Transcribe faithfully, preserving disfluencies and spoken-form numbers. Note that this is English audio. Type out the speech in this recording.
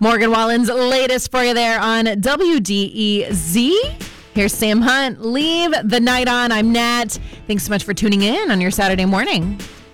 Morgan Wallen's latest for you there on W D E Z. Here's Sam Hunt. Leave the night on. I'm Nat. Thanks so much for tuning in on your Saturday morning.